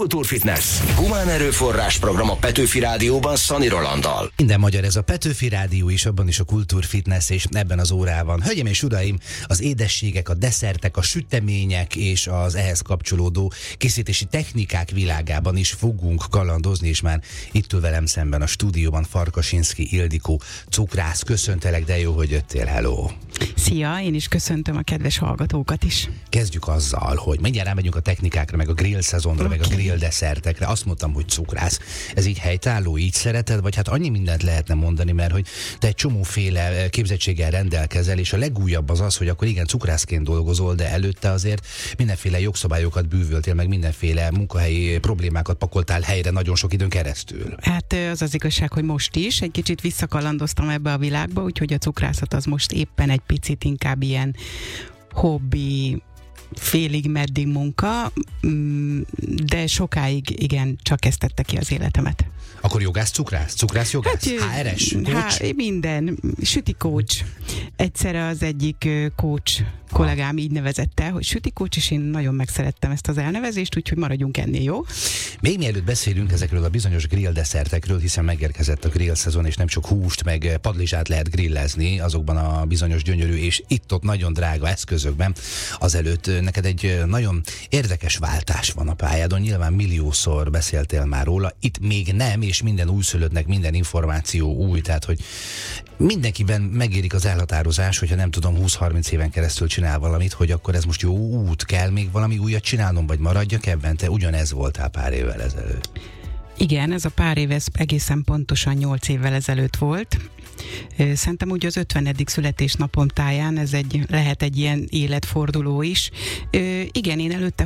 Kultúrfitness. Humán erőforrás program a Petőfi Rádióban Szani Rolanddal. Minden magyar, ez a Petőfi Rádió is, abban is a Kultúrfitness, és ebben az órában. Hölgyeim és uraim, az édességek, a desszertek, a sütemények és az ehhez kapcsolódó készítési technikák világában is fogunk kalandozni, és már itt ül velem szemben a stúdióban Farkasinszky Ildikó cukrász. Köszöntelek, de jó, hogy jöttél, hello! Szia, én is köszöntöm a kedves hallgatókat is. Kezdjük azzal, hogy mindjárt rámegyünk a technikákra, meg a grill szezonra, meg a grill desszertekre. Azt mondtam, hogy cukrász. Ez így helytálló, így szereted, vagy hát annyi mindent lehetne mondani, mert hogy te egy csomóféle képzettséggel rendelkezel, és a legújabb az, hogy akkor igen, cukrászként dolgozol, de előtte azért mindenféle jogszabályokat bűvöltél, meg mindenféle munkahelyi problémákat pakoltál helyre nagyon sok időn keresztül. Hát az igazság, hogy most is egy kicsit visszakalandoztam ebbe a világba, úgyhogy a cukrászat az most éppen egy picit inkább ilyen hobbi, félig meddig munka, de sokáig igen, csak ezt tette ki az életemet. Akkor jogász, cukrász? Cukrász, jogász? Hát, HRS? Minden. Süti coach. Egyszerre az egyik coach kollégám így nevezette, hogy süti coach, és én nagyon megszerettem ezt az elnevezést, úgyhogy maradjunk ennél, jó? Még mielőtt beszélünk ezekről a bizonyos grill desszertekről, hiszen megérkezett a grill szezon, és nem csak húst, meg padlizsát lehet grillezni azokban a bizonyos gyönyörű és itt-ott nagyon drága eszközökben. Azelőtt neked egy nagyon érdekes váltás van a pályádon, nyilván milliószor beszéltél már róla, itt még nem, és minden újszülöttnek minden információ új, tehát hogy mindenkiben megérik az elhatározás, hogyha nem tudom, 20-30 éven keresztül csinál valamit, hogy akkor ez most jó út, kell még valami újat csinálnom, vagy maradjak ebben? Te ugyanez voltál pár évvel ezelőtt. Igen, ez a pár év, ez egészen pontosan 8 évvel ezelőtt volt. Szerintem úgy az 50. születésnapom táján ez lehet egy ilyen életforduló is. Igen, én előtte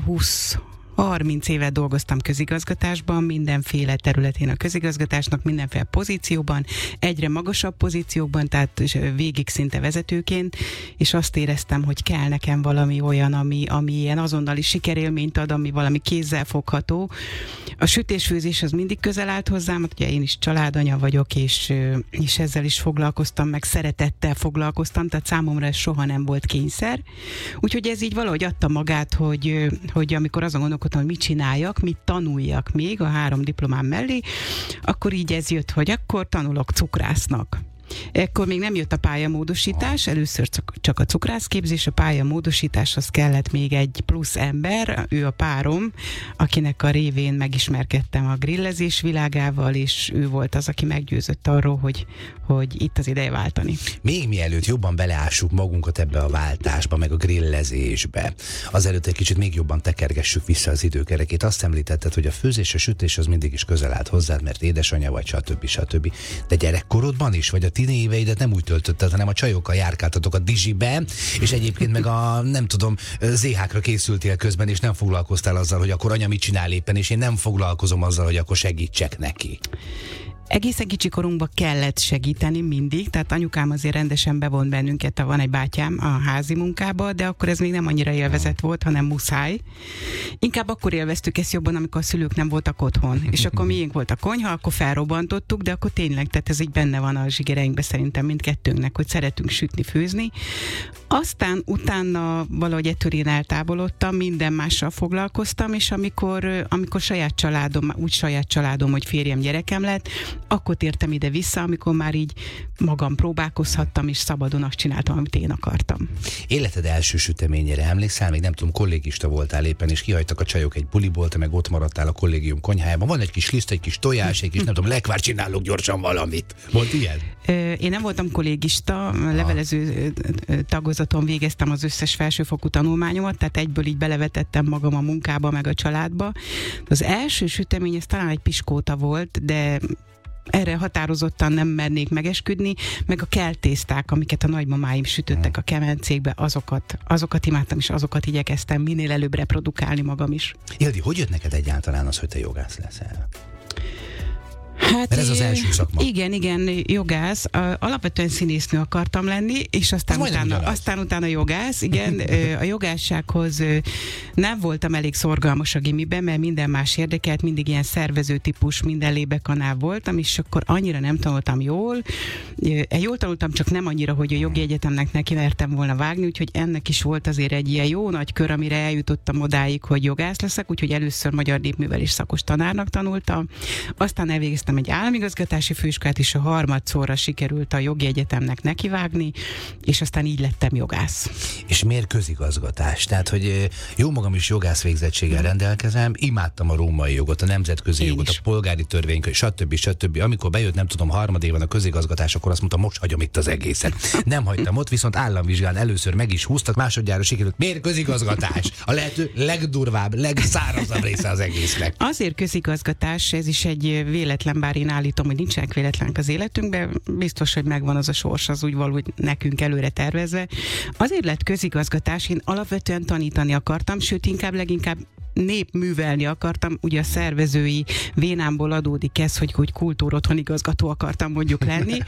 30 évet dolgoztam közigazgatásban, mindenféle területén a közigazgatásnak, mindenféle pozícióban, egyre magasabb pozíciókban, tehát végig szinte vezetőként, és azt éreztem, hogy kell nekem valami olyan, ami ilyen azonnali sikerélményt ad, ami valami kézzelfogható. A sütés-főzés az mindig közel állt hozzám, ugye én is családanya vagyok, és ezzel is foglalkoztam, meg szeretettel foglalkoztam, tehát számomra ez soha nem volt kényszer. Úgyhogy ez így valahogy adta magát, hogy amikor azon gondolkodtam, hogy mit csináljak, mit tanuljak még a 3 diplomám mellé, akkor így ez jött, hogy akkor tanulok cukrásznak. Ekkor még nem jött a pályamódosítás, először csak a cukrászképzés, a pályamódosításhoz kellett még egy plusz ember, ő a párom, akinek a révén megismerkedtem a grillezés világával, és ő volt az, aki meggyőzött arról, hogy itt az ideje váltani. Még mielőtt jobban beleássuk magunkat ebbe a váltásba, meg a grillezésbe, azelőtt egy kicsit még jobban tekergessük vissza az időkerekét. Azt említetted, hogy a főzés, a sütés az mindig is közel állt hozzád, mert édesanyja vagy, stb. De gyerekkorodban is, vagy a tini éveidet nem úgy töltötted, hanem a csajokkal járkáltatok a Dizsibe, és egyébként meg a, nem tudom, ZH-kra készültél közben, és nem foglalkoztál azzal, hogy akkor anya mit csinál éppen, és én nem foglalkozom azzal, hogy akkor segítsek neki. Egészen kicsi korunkban kellett segíteni mindig, tehát anyukám azért rendesen bevont bennünket, van egy bátyám a házi munkába, de akkor ez még nem annyira élvezet volt, hanem muszáj. Inkább akkor élveztük ezt jobban, amikor a szülők nem voltak otthon. És akkor miénk volt a konyha, akkor felrobbantottuk, de akkor tényleg, tehát ez így benne van a zsigereinkben szerintem mindkettőnknek, hogy szeretünk sütni, főzni. Aztán utána valahogy ettől én eltávolodtam, minden mással foglalkoztam, és amikor saját családom, hogy férjem, gyerekem lett, akkor tértem ide-vissza, amikor már így magam próbálkozhattam, és szabadon azt csináltam, amit én akartam. Életed első süteményére emlékszel? Még nem tudom, kollégista voltál éppen, és kihagytak a csajok egy buliból, te meg ott maradtál a kollégium konyhájában. Van egy kis liszt, egy kis tojás, egy kis, nem tudom, lekvár, csinálok gyorsan valamit. Volt ilyen? Én nem voltam kollégista, levelező tagozaton végeztem az összes felsőfokú tanulmányomat, tehát egyből így belevetettem magam a munkába, meg a családba. Az első sütemény, ez talán egy piskóta volt, de erre határozottan nem mernék megesküdni, meg a keltészták, amiket a nagymamáim sütöttek a kemencékbe, azokat imádtam, és azokat igyekeztem minél előbb reprodukálni magam is. Ildi, hogy jött neked egyáltalán az, hogy te jogász leszel? Hát, mert ez az első szakma. Igen, jogász. Alapvetően színésznő akartam lenni, és aztán utána jogász. Igen, a jogássághoz nem voltam elég szorgalmas a gimiben, mert minden más érdekelt, mindig ilyen szervező típus, minden lébekanál voltam, és akkor annyira nem tanultam jól. Jól tanultam, csak nem annyira, hogy a jogi egyetemnek neki mertem volna vágni, úgyhogy ennek is volt azért egy ilyen jó nagy kör, amire eljutottam odáig, hogy jogász leszek, úgyhogy először magyar népművelés szakos tanárnak tanultam. Aztán elvégeztem egy államigazgatási főiskolát, és a harmadszorra sikerült a jogi egyetemnek nekivágni, és aztán így lettem jogász. És miért közigazgatás? Tehát, hogy jó magam is jogász végzettséggel rendelkezem, imádtam a római jogot, a nemzetközi jogot, a polgári törvénykönyv, stb. Amikor bejött, nem tudom, harmadéven a közigazgatás, akkor azt mondtam, most hagyom itt az egészet. Nem hagytam ott, viszont államvizsgán először meg is húztak, másodjára sikerült. Miért közigazgatás? A lehető legdurvább, legszárazabb része az egésznek. Azért közigazgatás, ez is egy véletlen, bár én állítom, hogy nincsenek véletlenek az életünkben, biztos, hogy megvan az a sors, az úgy valahogy nekünk előre tervezve. Azért lett közigazgatás, én alapvetően tanítani akartam, sőt, leginkább népművelni akartam, ugye a szervezői vénámból adódik ez, hogy kultúrotthon igazgató akartam mondjuk lenni,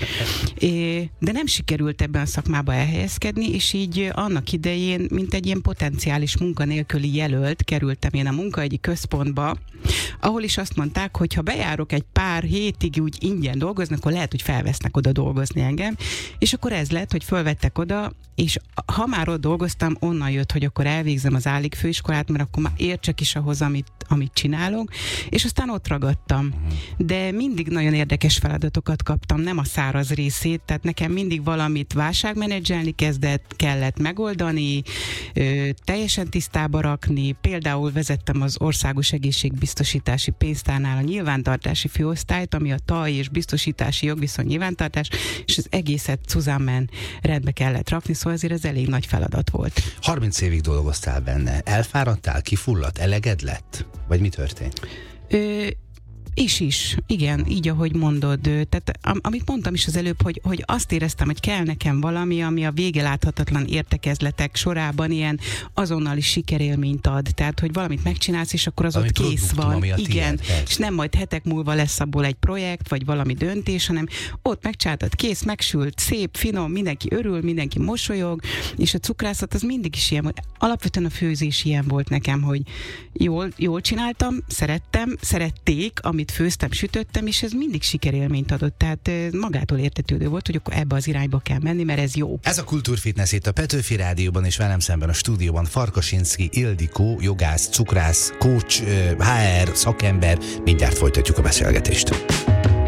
de nem sikerült ebben a szakmába elhelyezkedni, és így annak idején, mint egy ilyen potenciális munkanélküli jelölt kerültem én a munkaegyi központba, ahol is azt mondták, hogy ha bejárok egy pár hétig úgy ingyen dolgozni, akkor lehet, hogy felvesznek oda dolgozni engem, és akkor ez lett, hogy fölvettek oda, és ha már ott dolgoztam, onnan jött, hogy akkor elvégzem az álligfőiskolát, mert akkor már értsek is ahhoz, amit csinálok, és aztán ott ragadtam. De mindig nagyon érdekes feladatokat kaptam, nem a száraz részét, tehát nekem mindig valamit válságmenedzselni kellett megoldani, teljesen tisztába rakni, például vezettem az Országos Egészségbiztosítási Pénztárnál a nyilvántartási főosztályt, ami a taj és biztosítási jogviszony nyilvántartás, és az egészet Suzanne-ben rendbe kellett rakni, szóval azért ez elég nagy feladat volt. 30 évig dolgoztál benne. Elfáradtál, kifulladt, eleged lett? Vagy mi történt? Is. Igen, így ahogy mondod. Tehát amit mondtam is az előbb, hogy azt éreztem, hogy kell nekem valami, ami a vége láthatatlan értekezletek sorában ilyen azonnali sikerélményt ad. Tehát, hogy valamit megcsinálsz, és akkor az ami ott kész van. Igen, tiéd, és nem majd hetek múlva lesz abból egy projekt, vagy valami döntés, hanem ott megcsináltad, kész, megsült, szép, finom, mindenki örül, mindenki mosolyog, és a cukrászat az mindig is ilyen volt. Alapvetően a főzés ilyen volt nekem, hogy jól csináltam, szerették, amit főztem, sütöttem, és ez mindig sikerélményt adott. Tehát magától értetődő volt, hogy akkor ebbe az irányba kell menni, mert ez jó. Ez a Kultúrfitness itt a Petőfi Rádióban, és velem szemben a stúdióban Farkasinszky Ildikó, jogász, cukrász, coach, HR, szakember. Mindjárt folytatjuk a beszélgetést.